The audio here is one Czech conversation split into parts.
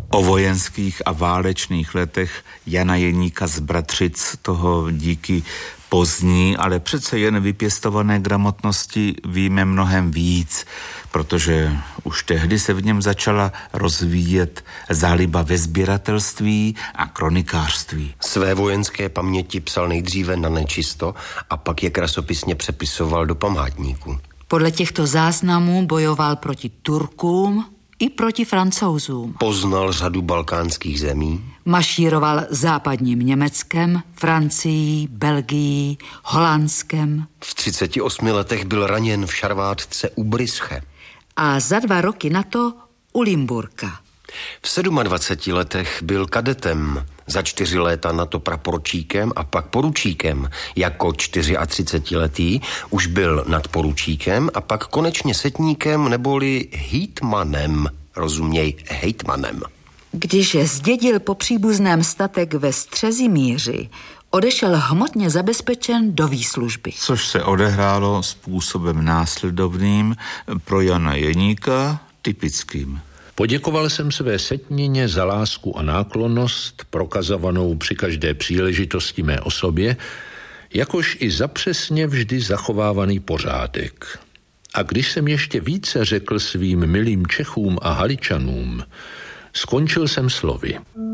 O vojenských a válečných letech Jana Jeníka z Bratřic toho díky pozdní, ale přece jen vypěstované gramotnosti víme mnohem víc, protože už tehdy se v něm začala rozvíjet záliba ve sběratelství a kronikářství. Své vojenské paměti psal nejdříve na nečisto a pak je krasopisně přepisoval do památníku. Podle těchto záznamů bojoval proti Turkům i proti Francouzům. Poznal řadu balkánských zemí. Mašíroval západním Německem, Francií, Belgií, Holandskem. V 38 letech byl raněn v šarvátce u Brysze. A za 2 roky na to u Limburka. V 27 letech byl kadetem, za 4 léta na to praporčíkem a pak poručíkem. Jako 34letý už byl nadporučíkem a pak konečně setníkem neboli hejtmanem, rozuměj hejtmanem. Když zdědil po příbuzném statek ve Střezimíři, odešel hmotně zabezpečen do výslužby. Což se odehrálo způsobem následovným, pro Jana Jeníka typickým. Poděkoval jsem své setnině za lásku a náklonnost, prokazovanou při každé příležitosti mé osobě, jakož i za přesně vždy zachovávaný pořádek. A když jsem ještě více řekl svým milým Čechům a Haličanům, skončil jsem slovy.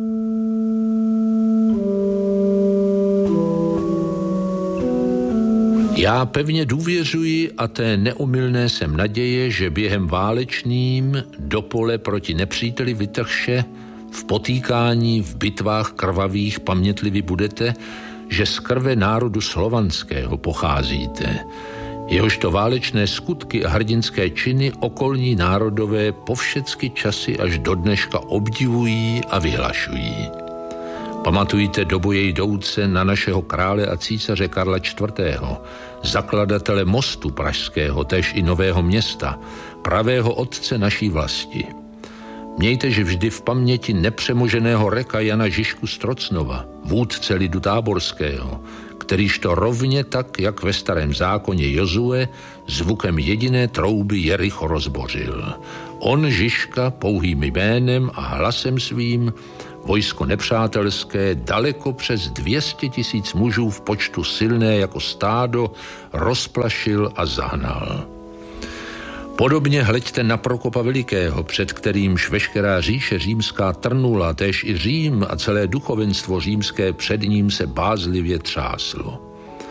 Já pevně důvěřuji a té neomylné jsem naděje, že během válečným do pole proti nepříteli vytrhše, v potýkání, v bitvách krvavých pamětliví budete, že z krve národu slovanského pocházíte. Jehožto válečné skutky a hrdinské činy okolní národové po všecky časy až do dneška obdivují a vyhlašují. Pamatujte do boje jdouce na našeho krále a císaře Karla IV., zakladatele mostu pražského, též i Nového Města, pravého otce naší vlasti. Mějteže vždy v paměti nepřemoženého reka Jana Žižku z Trocnova, vůdce lidu táborského, kterýž to rovně tak, jak ve starém zákoně Jozue, zvukem jediné trouby Jericho rozbořil. On Žižka pouhým jménem a hlasem svým vojsko nepřátelské daleko přes 200 000 mužů v počtu silné jako stádo rozplašil a zahnal. Podobně hleďte na Prokopa Velikého, před kterýmž veškerá říše římská trnula, též i Řím a celé duchovenstvo římské před ním se bázlivě třáslo.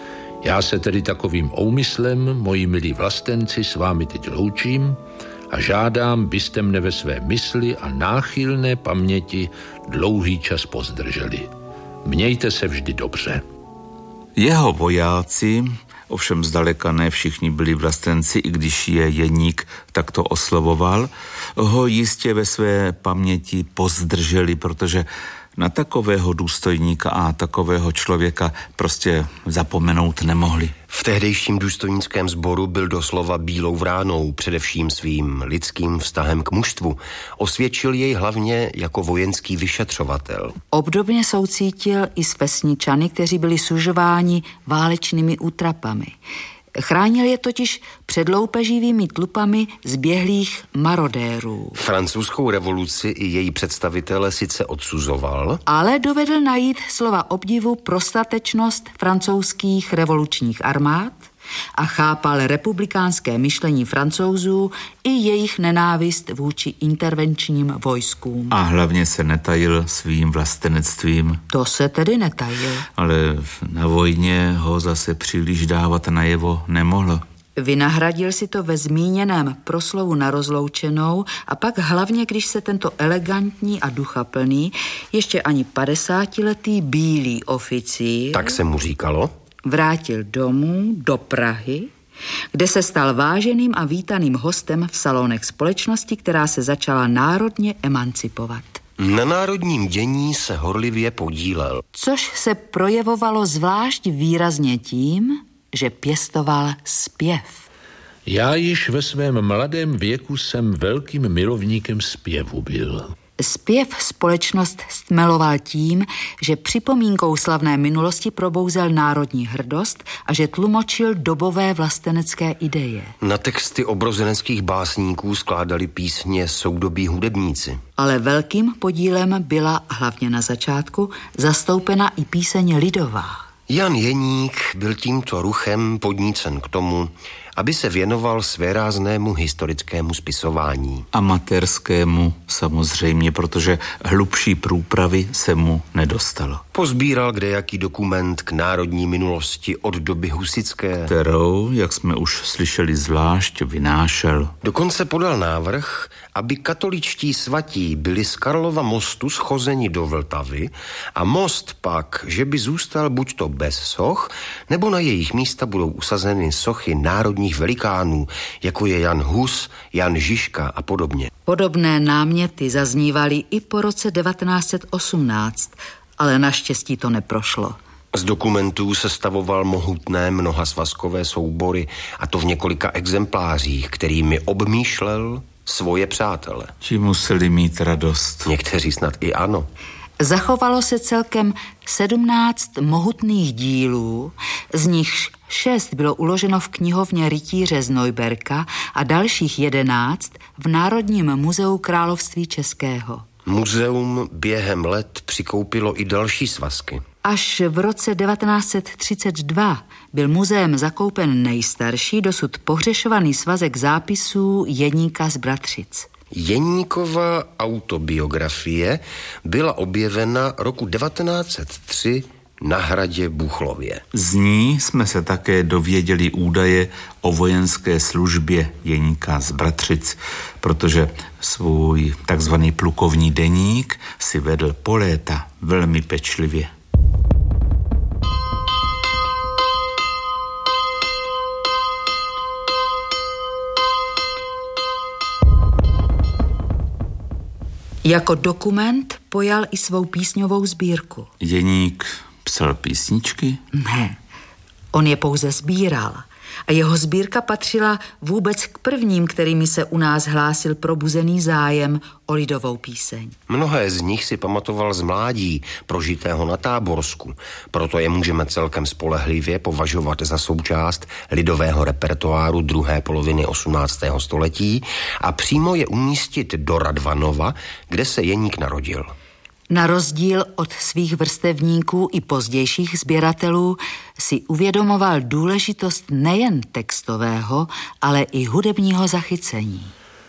Já se tedy takovým úmyslem, moji milí vlastenci, s vámi teď loučím a žádám, byste mne ve své mysli a náchylné paměti dlouhý čas pozdrželi. Mějte se vždy dobře. Jeho vojáci, ovšem zdaleka ne všichni byli vlastenci, i když je Jeník takto oslovoval, ho jistě ve své paměti pozdrželi, protože na takového důstojníka a takového člověka prostě zapomenout nemohli. V tehdejším důstojnickém sboru byl doslova bílou vránou, především svým lidským vztahem k mužstvu. Osvědčil jej hlavně jako vojenský vyšetřovatel. Obdobně soucítil i s vesničany, kteří byli sužováni válečnými útrapami. Chránil je totiž před loupeživými tlupami zběhlých marodérů. Francouzskou revoluci i její představitele sice odsuzoval, ale dovedl najít slova obdivu pro statečnost francouzských revolučních armád a chápal republikánské myšlení Francouzů i jejich nenávist vůči intervenčním vojskům. A hlavně se netajil svým vlastenectvím. To se tedy netajil. Ale na vojně ho zase příliš dávat najevo nemohl. Vynahradil si to ve zmíněném proslovu na rozloučenou a pak hlavně, když se tento elegantní a duchaplný, ještě ani 50letý bílý oficír, tak se mu říkalo, vrátil domů do Prahy, kde se stal váženým a vítaným hostem v salonech společnosti, která se začala národně emancipovat. Na národním dění se horlivě podílel. Což se projevovalo zvlášť výrazně tím, že pěstoval zpěv. Já již ve svém mladém věku jsem velkým milovníkem zpěvu byl. Zpěv společnost stmeloval tím, že připomínkou slavné minulosti probouzel národní hrdost a že tlumočil dobové vlastenecké ideje. Na texty obrozeneckých básníků skládali písně soudobí hudebníci. Ale velkým podílem byla, hlavně na začátku, zastoupena i píseň lidová. Jan Jeník byl tímto ruchem podnícen k tomu, aby se věnoval svéráznému historickému spisování. Amatérskému samozřejmě, protože hlubší průpravy se mu nedostalo. Pozbíral kdejaký dokument k národní minulosti od doby husitské, kterou, jak jsme už slyšeli, zvlášť vynášel. Dokonce podal návrh, aby katoličtí svatí byli z Karlova mostu schozeni do Vltavy a most pak, že by zůstal buďto bez soch, nebo na jejich místa budou usazeny sochy národních velikánů, jako je Jan Hus, Jan Žižka a podobně. Podobné náměty zaznívaly i po roce 1918, ale naštěstí to neprošlo. Z dokumentů sestavoval mohutné mnohasvazkové soubory, a to v několika exemplářích, kterými obmýšlel svoje přátele. Ti museli mít radost. Někteří snad i ano. Zachovalo se celkem 17 mohutných dílů, z nichž 6 bylo uloženo v knihovně rytíře z Neuberka a dalších 11 v Národním muzeu Království Českého. Muzeum během let přikoupilo i další svazky. Až v roce 1932 byl muzeem zakoupen nejstarší dosud pohřešovaný svazek zápisů Jeníka z Bratřic. Jeníkova autobiografie byla objevena roku 1903 na hradě Buchlově. Z ní jsme se také dověděli údaje o vojenské službě Jeníka z Bratřic, protože svůj takzvaný plukovní deník si vedl po léta velmi pečlivě. Jako dokument pojal i svou písňovou sbírku. Jeník psal písničky? Ne, on je pouze sbíral. A jeho sbírka patřila vůbec k prvním, kterými se u nás hlásil probuzený zájem o lidovou píseň. Mnohé z nich si pamatoval z mládí, prožitého na Táborsku. Proto je můžeme celkem spolehlivě považovat za součást lidového repertoáru druhé poloviny 18. století a přímo je umístit do Radvanova, kde se Jeník narodil. Na rozdíl od svých vrstevníků i pozdějších sběratelů si uvědomoval důležitost nejen textového, ale i hudebního zachycení.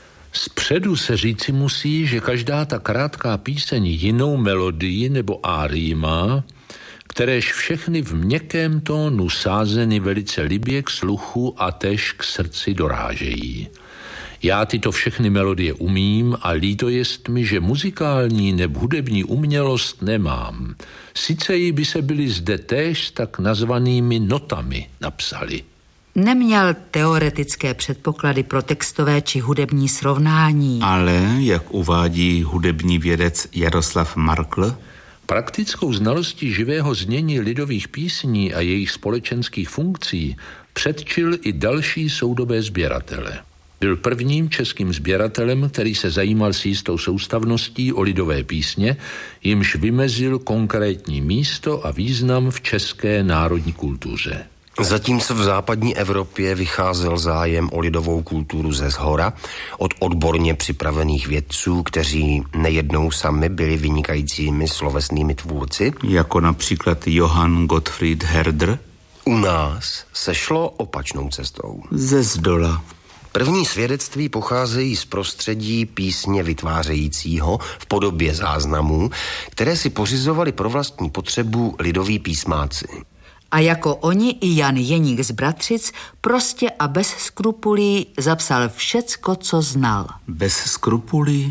Zpředu se říci musí, že každá ta krátká píseň jinou melodii nebo árii má, kteréž všechny v měkkém tónu sázeny velice libě k sluchu a též k srdci dorážejí. Já tyto všechny melodie umím a líto jest mi, že muzikální nebo hudební umělost nemám. Sice jí by se byly zde též tak nazvanými notami napsali. Neměl teoretické předpoklady pro textové či hudební srovnání. Ale, jak uvádí hudební vědec Jaroslav Markl, praktickou znalostí živého znění lidových písní a jejich společenských funkcí předčil i další soudobé sběratele. Byl prvním českým sběratelem, který se zajímal s jistou soustavností o lidové písně, jimž vymezil konkrétní místo a význam v české národní kultuře. Zatímco v západní Evropě vycházel zájem o lidovou kulturu ze shora od odborně připravených vědců, kteří nejednou sami byli vynikajícími slovesnými tvůrci, jako například Johann Gottfried Herder, u nás se šlo opačnou cestou. Ze zdola. První svědectví pocházejí z prostředí písně vytvářejícího v podobě záznamů, které si pořizovali pro vlastní potřebu lidoví písmáci. A jako oni i Jan Jeník z Bratřic prostě a bez skrupulí zapsal všecko, co znal. Bez skrupulí?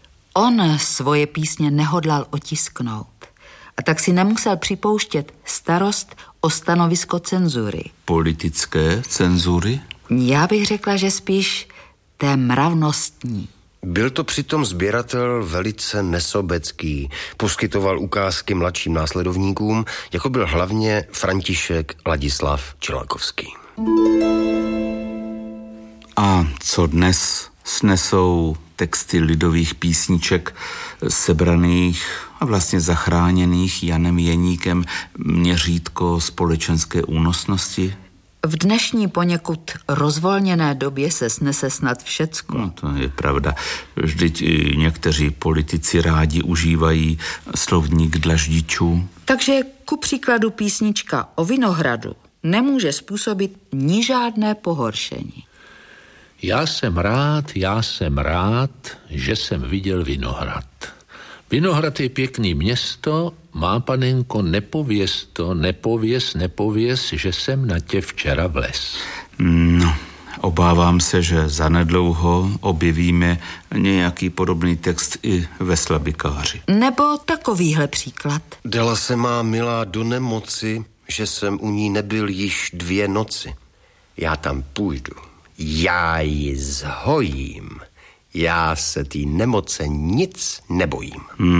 On svoje písně nehodlal otisknout. A tak si nemusel připouštět starost o stanovisko cenzury. Politické cenzury? Já bych řekla, že spíš té mravnostní. Byl to přitom sběratel velice nesobecký. Poskytoval ukázky mladším následovníkům, jako byl hlavně František Ladislav Čilakovský. A co dnes snesou texty lidových písniček sebraných a vlastně zachráněných Janem Jeníkem měřítko společenské únosnosti? V dnešní poněkud rozvolněné době se snese snad všecko. No, to je pravda. Vždyť i někteří politici rádi užívají slovník dlaždičů. Takže ku příkladu písnička o vinohradu nemůže způsobit ni žádné pohoršení. Já jsem rád, že jsem viděl Vinohrad. Vinohrad je pěkný město, má panenko, nepověz, že jsem na tě včera vlez. No, obávám se, že zanedlouho objevíme nějaký podobný text i ve Slabikáři. Nebo takovýhle příklad. Dala se má milá do nemoci, že jsem u ní nebyl již 2 noci. Já tam půjdu, já ji zhojím, já se té nemoce nic nebojím.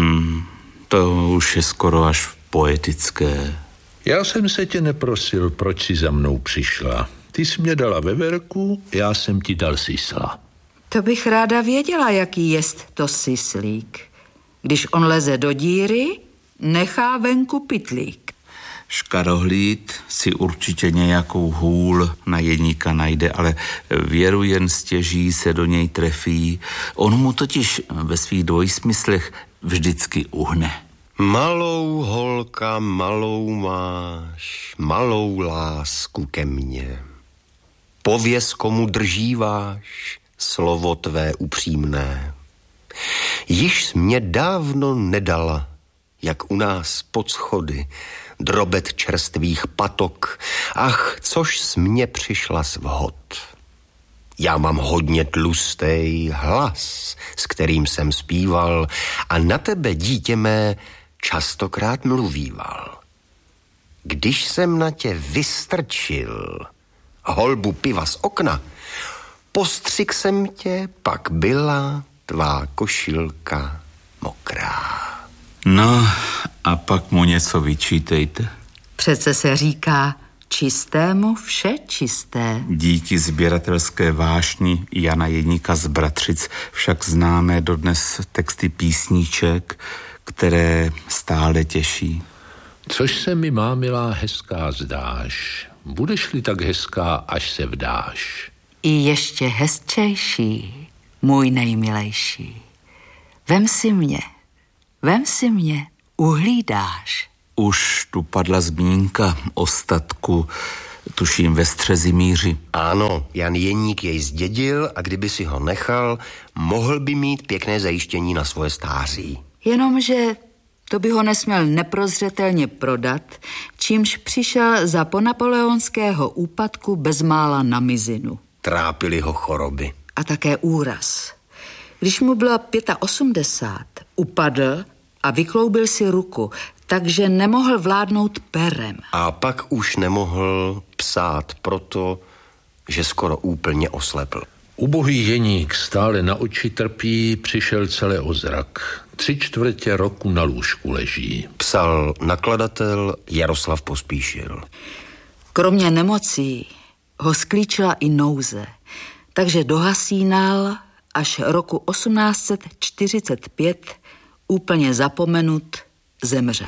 To už je skoro až poetické. Já jsem se tě neprosil, proč si za mnou přišla. Ty jsi mě dala veverku, já jsem ti dal sisla. To bych ráda věděla, jaký jest to sislík. Když on leze do díry, nechá venku pytlík. Škarohlíd si určitě nějakou hůl na Jeníka najde, ale věru jen stěží se do něj trefí. On mu totiž ve svých dvojsmyslech vždycky uhne. Malou holka, malou máš, malou lásku ke mně. Pověz, komu držíváš, slovo tvé upřímné. Již jsi mě dávno nedala, jak u nás pod schody, drobet čerstvých patok, ach, což jsi mě přišla svhod. Já mám hodně tlustej hlas, s kterým jsem zpíval a na tebe, dítě mé, častokrát mluvíval. Když jsem na tě vystrčil holbu piva z okna, postřik jsem tě, pak byla tvá košilka mokrá. No a pak mu něco vyčítejte. Přece se říká, čistému vše čisté. Díky sběratelské vášni Jana Jeníka z Bratřic však známe dodnes texty písniček, které stále těší. Což se mi, má milá, hezká zdáš, budeš-li tak hezká, až se vdáš. I ještě hezčejší, můj nejmilejší. Vem si mě, uhlídáš. Už tu padla zmínka o statku, tuším ve Střezimíři. Ano, Jan Jeník jej zdědil a kdyby si ho nechal, mohl by mít pěkné zajištění na svoje stáří. Jenomže to by ho nesměl neprozřetelně prodat, čímž přišel za ponapoleonského úpadku bezmála na mizinu. Trápily ho choroby. A také úraz. Když mu bylo 85, upadl a vykloubil si ruku, takže nemohl vládnout perem. A pak už nemohl psát proto, že skoro úplně oslepl. Ubohý Jeník stále na oči trpí, přišel celé o zrak. 3/4 roku na lůžku leží. Psal nakladatel Jaroslav Pospíšil. Kromě nemocí ho sklíčila i nouze, takže dohasínal až roku 1845 úplně zapomenut zemřel.